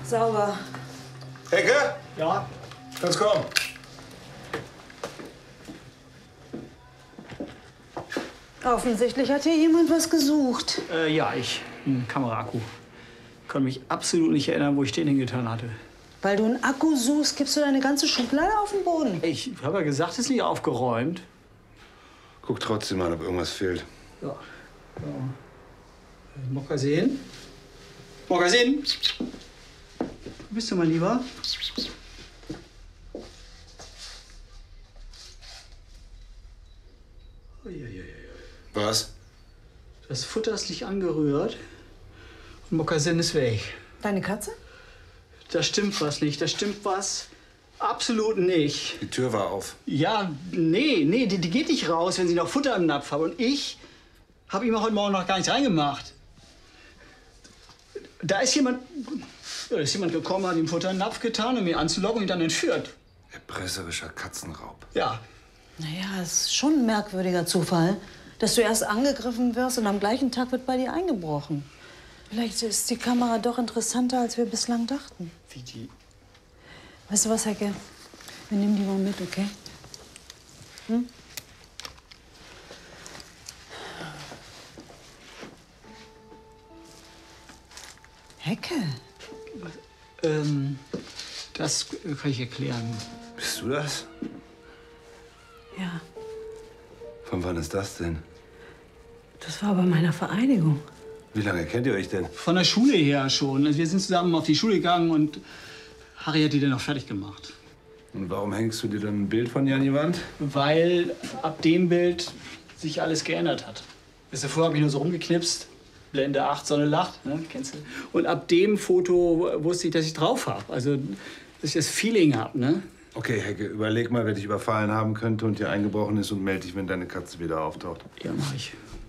Sauber. Hecke? Ja? Kannst kommen. Offensichtlich hat hier jemand was gesucht. Ja, ich. Ein Kameraakku. Kann mich absolut nicht erinnern, wo ich den hingetan hatte. Weil du einen Akku suchst, gibst du deine ganze Schublade auf den Boden. Ich habe ja gesagt, es ist nicht aufgeräumt. Guck trotzdem mal, ob irgendwas fehlt. Ja. Ja. Mokkasin? Mokkasin? Wo bist du, mein Lieber? Was? Das Futter ist nicht angerührt und Mokkasin ist weg. Deine Katze? Da stimmt was nicht, da stimmt was absolut nicht. Die Tür war auf. Ja, nee, die geht nicht raus, wenn sie noch Futter im Napf hat. Und ich habe ihm heute Morgen noch gar nichts reingemacht. Da ist jemand gekommen, hat ihm Futter in den Napf getan, um ihn anzulocken und ihn dann entführt. Erpresserischer Katzenraub. Ja. Naja, es ist schon ein merkwürdiger Zufall, dass du erst angegriffen wirst und am gleichen Tag wird bei dir eingebrochen. Vielleicht ist die Kamera doch interessanter, als wir bislang dachten. Wie die? Weißt du was, Hecke? Wir nehmen die mal mit, okay? Hm? Hecke? Das kann ich erklären. Bist du das? Ja, Von wann ist das denn? das war bei meiner Vereidigung. Wie lange kennt ihr euch denn? Von der Schule her schon. Also wir sind zusammen auf die Schule gegangen und Harry hat die dann noch fertig gemacht. Und warum hängst du dir dann ein Bild von ihr an die Wand? Weil ab dem Bild sich alles geändert hat. Weißt du, vorher habe ich nur so rumgeknipst. Blende 8, Sonne lacht, ne? Kennst du? Und ab dem Foto wusste ich, dass ich drauf habe. Also, dass ich das Feeling habe, ne? Okay, Hecke, überleg mal, wer dich überfallen haben könnte und dir eingebrochen ist und melde dich, wenn deine Katze wieder auftaucht. Ja, mach ich.